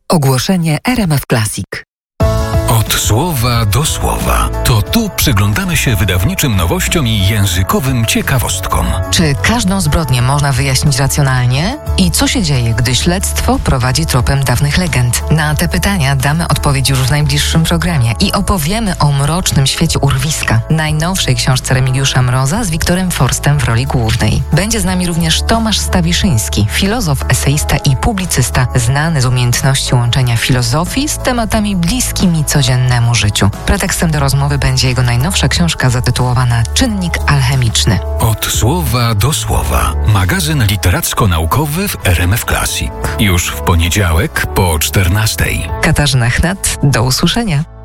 Ogłoszenie RMF Classic. Od słowa do słowa. To tu przyglądamy się wydawniczym nowościom i językowym ciekawostkom. Czy każdą zbrodnię można wyjaśnić racjonalnie? I co się dzieje, gdy śledztwo prowadzi tropem dawnych legend? Na te pytania damy odpowiedź już w najbliższym programie i opowiemy o mrocznym świecie urwiska, najnowszej książce Remigiusza Mroza z Wiktorem Forstem w roli głównej. Będzie z nami również Tomasz Stawiszyński, filozof, eseista i publicysta, znany z umiejętności łączenia filozofii z tematami bliskimi codziennemu życiu. Pretekstem do rozmowy będzie jego najnowsza książka zatytułowana Czynnik alchemiczny. Od słowa do słowa. Magazyn literacko-naukowy w RMF Classic. Już w poniedziałek po 14:00. Katarzyna Chnat, do usłyszenia.